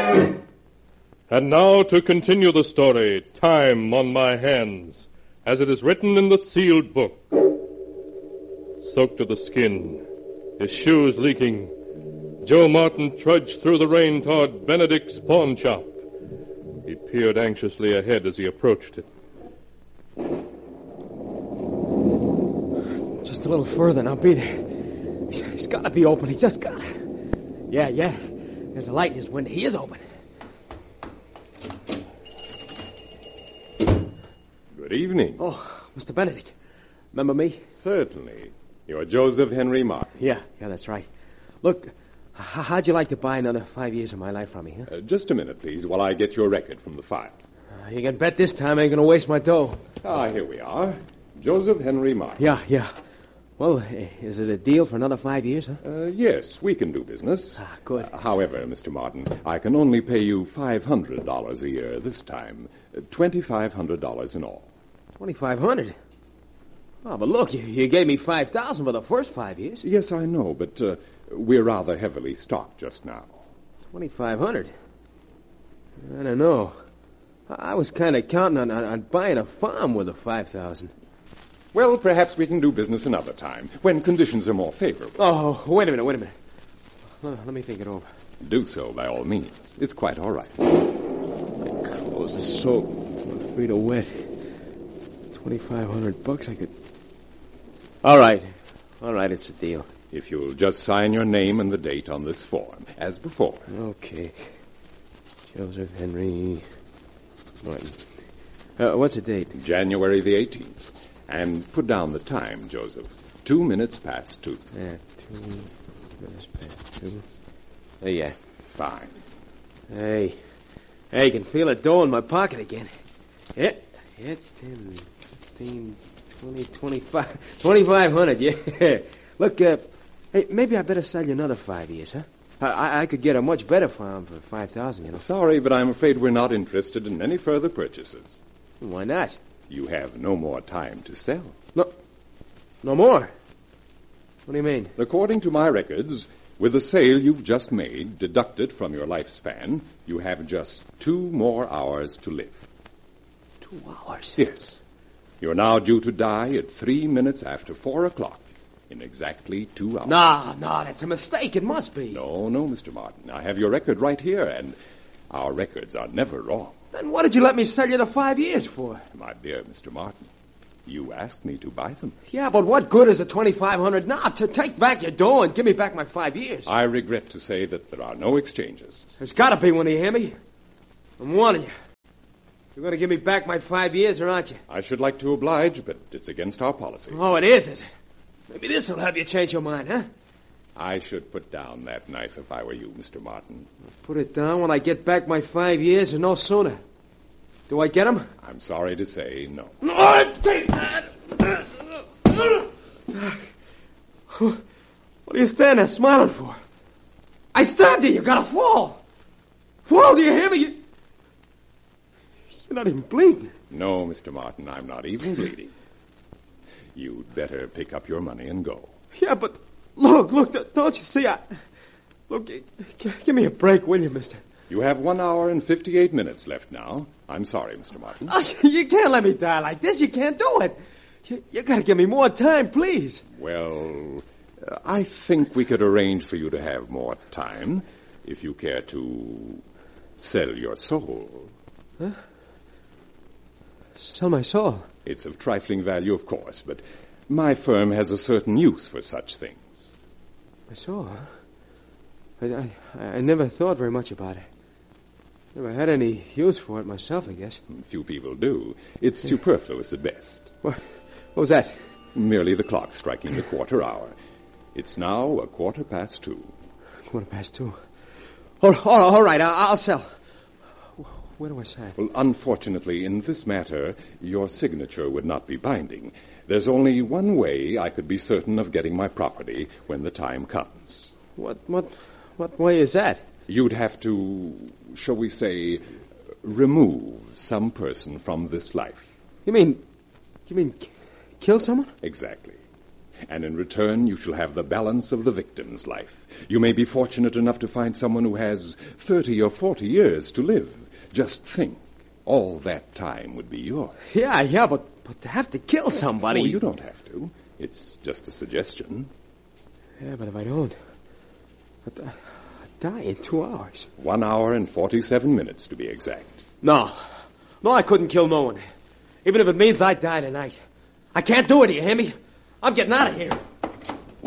And now to continue the story, Time on My Hands, as it is written in the sealed book. Soaked to the skin, his shoes leaking, Joe Martin trudged through the rain toward Benedict's pawn shop. He peered anxiously ahead as he approached it. Just a little further and I'll be there. He's got to be open. He just got to. Yeah. There's a light in his window. He is open. Good evening. Oh, Mr. Benedict. Remember me? Certainly. You're Joseph Henry Martin. Yeah, that's right. Look, how'd you like to buy another 5 years of my life from me, huh? Just a minute, please, while I get your record from the file. You can bet this time I ain't going to waste my dough. Here we are. Joseph Henry Martin. Yeah. Well, is it a deal for another 5 years, huh? Yes, we can do business. Good. However, Mr. Martin, I can only pay you $500 a year this time. $2,500 in all. $2,500? Oh, but look, you gave me $5,000 for the first 5 years. Yes, I know, but we're rather heavily stocked just now. $2,500? I don't know. I was kind of counting on buying a farm with the $5,000. Well, perhaps we can do business another time, when conditions are more favorable. Oh, wait a minute. Let me think it over. Do so, by all means. It's quite all right. My clothes are soaked. My feet are wet. $2,500 I could... All right, it's a deal. If you'll just sign your name and the date on this form, as before. Okay. Joseph Henry Martin. What's the date? January the 18th. And put down the time, Joseph. 2 minutes past 2. Yeah, 2 minutes past 2. Yeah. Fine. Hey, you can feel it dough in my pocket again. Yeah, 10, 15, 20, 25. 2,500, yeah. Look, hey, maybe I better sell you another 5 years, huh? I could get a much better farm for $5,000, you know. Sorry, but I'm afraid we're not interested in any further purchases. Why not? You have no more time to sell. No more? What do you mean? According to my records, with the sale you've just made, deducted from your lifespan, you have just 2 more hours to live. 2 hours? Yes. You're now due to die at 3 minutes after 4 o'clock. In exactly 2 hours. No, that's a mistake. It must be. No, Mr. Martin. I have your record right here, and our records are never wrong. Then what did you let me sell you the 5 years for? My dear Mr. Martin, you asked me to buy them. Yeah, but what good is the $2,500 now? To take back your dough and give me back my 5 years. I regret to say that there are no exchanges. There's got to be one, you hear me? I'm warning you. You're going to give me back my 5 years, or aren't you? I should like to oblige, but it's against our policy. Oh, it is it? Maybe this will help you change your mind, huh? I should put down that knife if I were you, Mr. Martin. I'll put it down when I get back my 5 years, or no sooner. Do I get them? I'm sorry to say no. No, take that! What are you standing there smiling for? I stabbed you. You gotta fall. Fall, do you hear me? You're not even bleeding. No, Mr. Martin, I'm not even bleeding. You'd better pick up your money and go. Yeah, but look, don't you see? Look, give me a break, will you, mister? You have 1 hour and 58 minutes left now. I'm sorry, Mr. Martin. You can't let me die like this. You can't do it. You gotta give me more time, please. Well, I think we could arrange for you to have more time if you care to sell your soul. Huh? Sell my soul? It's of trifling value, of course, but my firm has a certain use for such things. My soul? I never thought very much about it. Never had any use for it myself, I guess. Few people do. It's superfluous at best. What was that? Merely the clock striking the quarter hour. It's now 2:15. 2:15. All right, I'll sell. Where do I sign? Well, unfortunately, in this matter, your signature would not be binding. There's only one way I could be certain of getting my property when the time comes. What way is that? You'd have to, shall we say, remove some person from this life. You mean kill someone? Exactly. And in return, you shall have the balance of the victim's life. You may be fortunate enough to find someone who has 30 or 40 years to live. Just think. All that time would be yours. Yeah, but to have to kill somebody... Oh, you don't have to. It's just a suggestion. Yeah, but if I don't... I'll die in 2 hours. 1 hour and 47 minutes, to be exact. No, I couldn't kill no one. Even if it means I die tonight. I can't do it, you hear me? I'm getting out of here.